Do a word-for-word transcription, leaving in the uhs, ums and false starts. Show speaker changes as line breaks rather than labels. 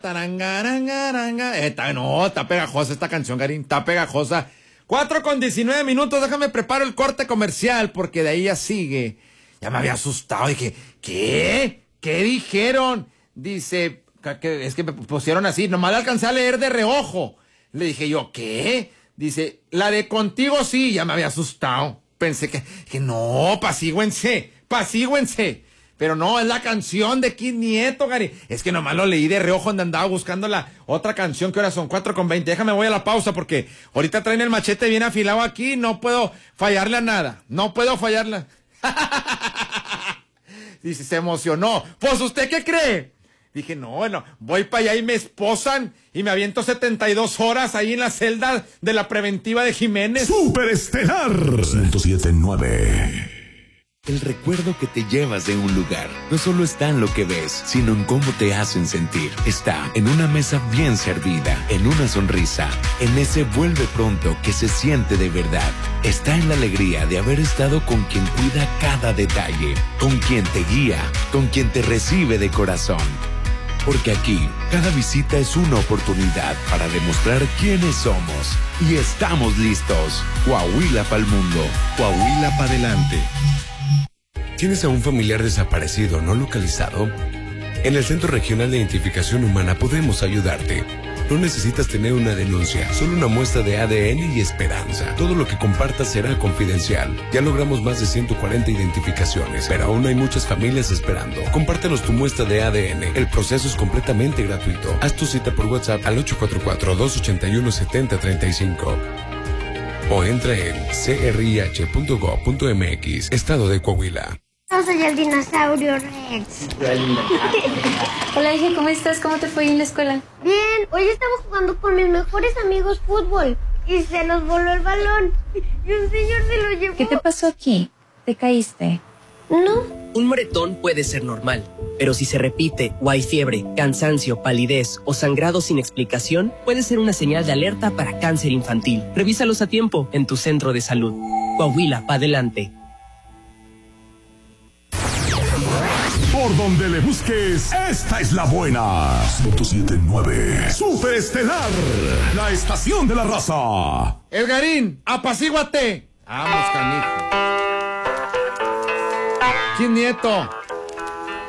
Tarangarangaranga. Eh, ta, no, está pegajosa esta canción, Garín, está pegajosa. Cuatro con diecinueve minutos, déjame preparo el corte comercial, porque de ahí ya sigue. Ya me había asustado, dije, ¿qué? ¿Qué dijeron? Dice, que, es que me pusieron así, nomás la alcancé a leer de reojo. Le dije yo, ¿qué? Dice, la de contigo sí, ya me había asustado. Pensé que, que no, pasíguense, pasíguense. Pero no, es la canción de Kid Nieto, Gary. Es que nomás lo leí de reojo donde andaba buscando la otra canción, que ahora son cuatro con veinte. Déjame, voy a la pausa porque ahorita traen el machete bien afilado aquí. No puedo fallarle a nada. No puedo fallarle. Dice, se emocionó. Pues, ¿usted qué cree? Dije, no, bueno, voy para allá y me esposan y me aviento setenta y dos horas ahí en la celda de la preventiva de Jiménez.
Superestelar ciento siete punto nueve.
El recuerdo que te llevas de un lugar no solo está en lo que ves, sino en cómo te hacen sentir. Está en una mesa bien servida, en una sonrisa, en ese vuelve pronto que se siente de verdad. Está en la alegría de haber estado con quien cuida cada detalle, con quien te guía, con quien te recibe de corazón. Porque aquí, cada visita es una oportunidad para demostrar quiénes somos. Y estamos listos. Coahuila pa'l mundo. Coahuila pa' adelante.
¿Tienes a un familiar desaparecido o no localizado? En el Centro Regional de Identificación Humana podemos ayudarte. No necesitas tener una denuncia, solo una muestra de A D N y esperanza. Todo lo que compartas será confidencial. Ya logramos más de ciento cuarenta identificaciones, pero aún hay muchas familias esperando. Compártenos tu muestra de A D N. El proceso es completamente gratuito. Haz tu cita por WhatsApp al ocho cuatro cuatro, dos ocho uno, siete cero tres cinco. O entra en c r i h punto gov punto m x, Estado de Coahuila.
Yo soy el dinosaurio Rex.
Hola, hija, ¿cómo estás? ¿Cómo te fue en la escuela?
Bien, hoy estaba jugando con mis mejores amigos fútbol y se nos voló el balón y un señor se lo llevó.
¿Qué te pasó aquí? ¿Te caíste?
No.
Un moretón puede ser normal, pero si se repite o hay fiebre, cansancio, palidez o sangrado sin explicación, puede ser una señal de alerta para cáncer infantil. Revísalos a tiempo en tu centro de salud. Coahuila, pa' adelante.
Por donde le busques, esta es la buena. ciento siete punto nueve. Superestelar, la estación de la raza.
Edgarín, apacíguate. Vamos, canijo. Kid Nieto.